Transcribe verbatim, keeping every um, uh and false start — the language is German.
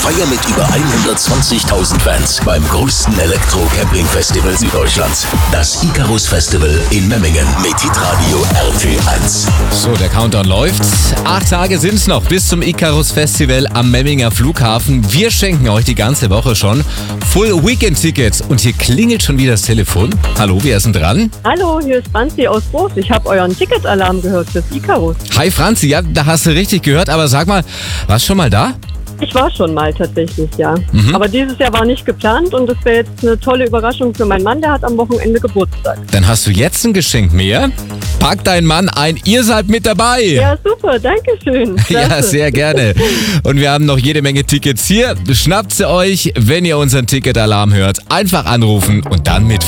Feier mit über hundertzwanzigtausend Fans beim größten Elektro-Camping-Festival Süddeutschlands. Das Icarus Festival in Memmingen mit Hitradio R T eins. So, der Countdown läuft. Acht Tage sind es noch bis zum Icarus Festival am Memminger Flughafen. Wir schenken euch die ganze Woche schon Full Weekend Tickets. Und hier klingelt schon wieder das Telefon. Hallo, wer ist denn dran? Hallo, hier ist Franzi aus Groß. Ich habe euren Ticketalarm gehört fürs Icarus. Hi Franzi, ja, da hast du richtig gehört. Aber sag mal, warst du schon mal da? Ich war schon mal tatsächlich, ja. Mhm. Aber dieses Jahr war nicht geplant und das wäre jetzt eine tolle Überraschung für meinen Mann. Der hat am Wochenende Geburtstag. Dann hast du jetzt ein Geschenk mehr. Pack deinen Mann ein, ihr seid mit dabei. Ja, super, danke schön. Ja, sehr gerne. Und wir haben noch jede Menge Tickets hier. Schnappt sie euch, wenn ihr unseren Ticketalarm hört. Einfach anrufen und dann mit